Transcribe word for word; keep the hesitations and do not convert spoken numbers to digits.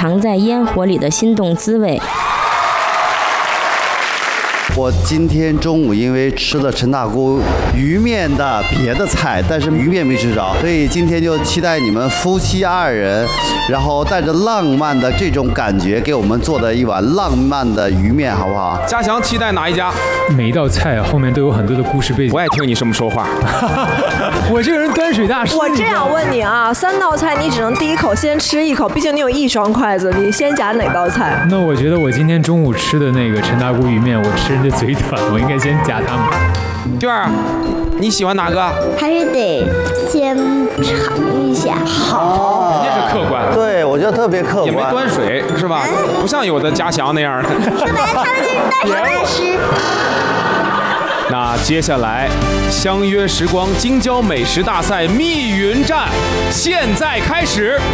藏在烟火里的心动滋味。 我今天中午因为吃了陈大姑鱼面的别的菜，但是鱼面没吃着，所以今天就期待你们夫妻二人，然后带着浪漫的这种感觉，给我们做的一碗浪漫的鱼面，好不好？ 嘉祥期待哪一家？ 每一道菜后面都有很多的故事背景。 不爱听你这么说话。 我这个人端水大师。 我这样问你啊，三道菜你只能第一口先吃一口，毕竟你有一双筷子，你先夹哪道菜？ 那我觉得我今天中午吃的那个陈大姑鱼面，我吃人家嘴短，我应该先夹他们。 娟儿，你喜欢哪个？ 还是得先尝一下。 好，人家是客观。 对，我觉得特别客观。 也没端水是吧？不像有的嘉祥那样的。 说白了，他们是端水大师。 那接下来，相约时光京椒美食大赛密云战现在开始。